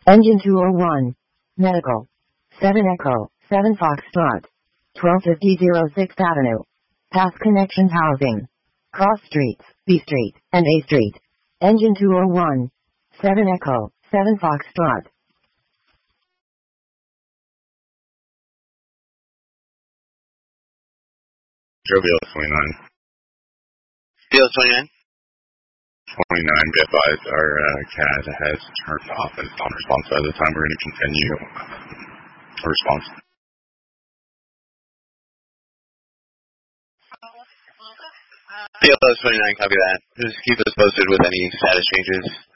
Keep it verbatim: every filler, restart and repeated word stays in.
Engine two oh one. Medical. seven Echo, seven Foxtrot. twelve fifty sixth Avenue. Path Connections Housing. Cross Streets, B Street, and A Street. Engine two oh one. seven Echo, seven Foxtrot. Joe B L twenty-nine. B L twenty-nine? twenty-nine, be advised, our uh, C A D has turned off and it's on response. By the time we're going to continue a response. B L twenty-nine, copy that. Just keep us posted with any status changes.